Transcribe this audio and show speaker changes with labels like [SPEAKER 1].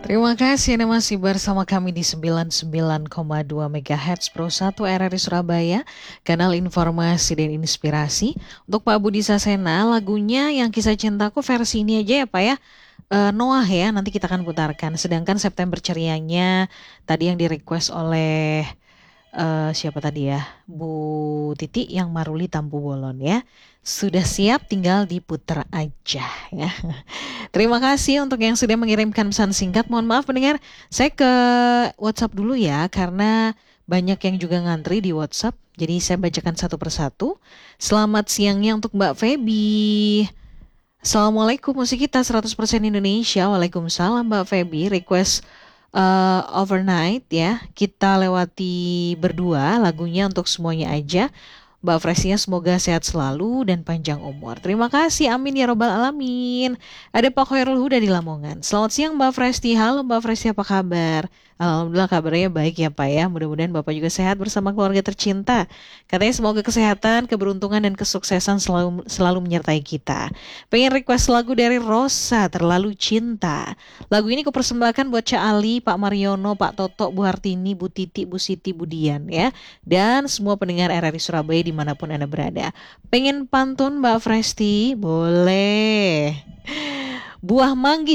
[SPEAKER 1] Terima kasih Anda masih bersama kami di 99,2 MHz Pro 1 RRI Surabaya, kanal informasi dan inspirasi. Untuk Pak Budi Sasena, lagunya Yang Kisah Cintaku versi ini aja ya Pak ya. Noah ya, nanti kita akan putarkan. Sedangkan September Cerianya tadi yang di-request oleh siapa tadi ya? Bu Titi yang Maruli Tampu Bolon ya. Sudah siap, tinggal diputar aja ya. Terima kasih untuk yang sudah mengirimkan pesan singkat. Mohon maaf pendengar, saya ke WhatsApp dulu ya karena banyak yang juga ngantri di WhatsApp. Jadi saya bacakan satu persatu. Selamat siangnya untuk Mbak Feby. Assalamualaikum, musik kita 100% Indonesia. Waalaikumsalam Mbak Feby. Request Overnight ya. Kita lewati berdua lagunya untuk semuanya aja. Mbak Fresinya semoga sehat selalu dan panjang umur. Terima kasih, amin ya robbal alamin. Ada Pak Khairul Huda di Lamongan. Selamat siang Mbak Fresti. Halo Mbak Fresti, apa kabar? Alhamdulillah kabarnya baik ya Pak ya. Mudah-mudahan Bapak juga sehat bersama keluarga tercinta. Katanya semoga kesehatan, keberuntungan dan kesuksesan selalu menyertai kita. Pengen request lagu dari Rosa, Terlalu Cinta. Lagu ini kupersembahkan buat Cak Ali, Pak Mariono, Pak Toto, Bu Hartini, Bu Titi, Bu Siti, Bu Dian ya. Dan semua pendengar RRI Surabaya dimanapun Anda berada. Pengen pantun Mbak Fresti? Boleh. Buah manggis